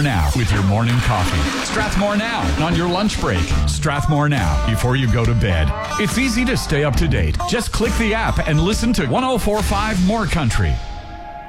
Now with your morning coffee. Strathmore Now on your lunch break. Strathmore Now before you go to bed. It's easy to stay up to date. Just click the app and listen to 104.5 More Country.